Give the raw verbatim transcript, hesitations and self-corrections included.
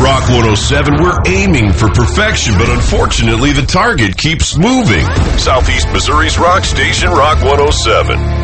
Rock one oh seven, we're aiming for perfection, but unfortunately the target keeps moving. Southeast Missouri's rock station, Rock one oh seven.